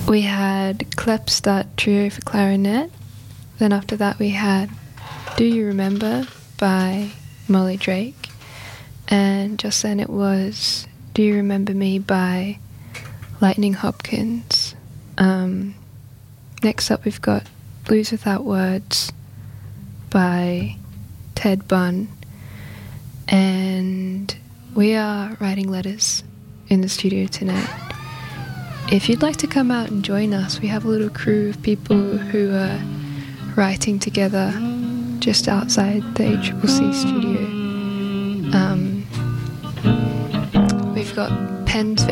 We had Klepstadt Trio for clarinet. Then after that we had Do You Remember by Molly Drake. And just then it was Do You Remember Me by Lightning Hopkins. Next up we've got Blues Without Words by Ted Bunn. And we are writing letters in the studio tonight. If you'd like to come out and join us, we have a little crew of people who are writing together just outside the ACCC studio. We've got pens for